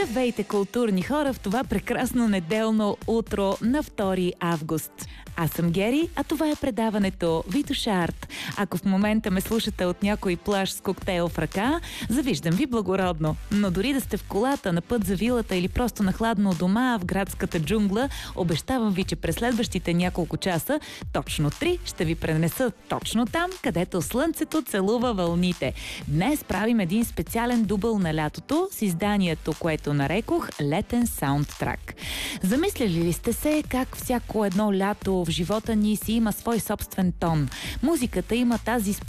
Здравейте, културни хора, в това прекрасно неделно утро на 2 август. Аз съм Гери, а това е предаването Витоша Арт. Ако в момента ме слушате от някой плаж с коктейл в ръка, завиждам ви благородно. Но дори да сте в колата, на път за вилата или просто на хладно у дома в градската джунгла, обещавам ви, че през следващите няколко часа, точно 3, ще ви пренеса точно там, където слънцето целува вълните. Днес правим един специален дубъл на лятото с изданието, което нарекох Летен саундтрак. Замисляли ли сте се как всяко едно лято в живота ни си има свой собствен тон? Музиката има тази